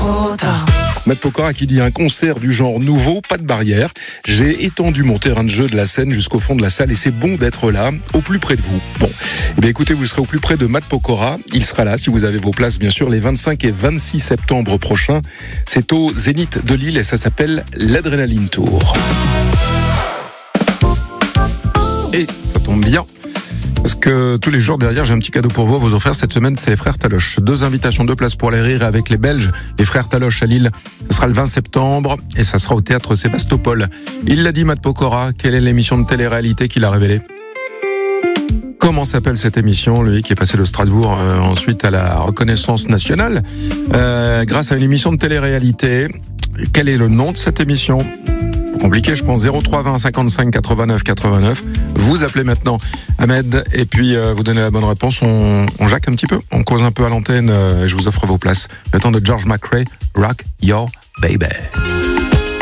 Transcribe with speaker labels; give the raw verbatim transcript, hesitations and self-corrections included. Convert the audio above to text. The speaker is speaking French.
Speaker 1: Matt Pokora qui dit un concert du genre nouveau, pas de barrière. J'ai étendu mon terrain de jeu de la scène jusqu'au fond de la salle et c'est bon d'être là, au plus près de vous. Bon, eh bien écoutez, vous serez au plus près de Matt Pokora. Il sera là, si vous avez vos places, bien sûr, les vingt-cinq et vingt-six septembre prochains. C'est au Zénith de Lille et ça s'appelle l'Adrenaline Tour. Et ça tombe bien. Parce que tous les jours derrière, j'ai un petit cadeau pour vous à vous offrir. Cette semaine, c'est les Frères Taloche. Deux invitations, deux places pour les rires avec les Belges, les Frères Taloche à Lille. Ce sera le vingt septembre et ça sera au théâtre Sébastopol. Il l'a dit, Matt Pokora. Quelle est l'émission de télé-réalité qu'il a révélée? Comment s'appelle cette émission, lui qui est passé de Strasbourg euh, ensuite à la reconnaissance nationale euh, grâce à une émission de télé-réalité? Quel est le nom de cette émission? Compliqué, je pense. Zéro trois vingt cinquante-cinq quatre-vingt-neuf quatre-vingt-neuf. Vous appelez maintenant Ahmed et puis euh, vous donnez la bonne réponse. On, on jacque un petit peu, on cause un peu à l'antenne euh, et je vous offre vos places. Le temps de George McRae, Rock Your Baby.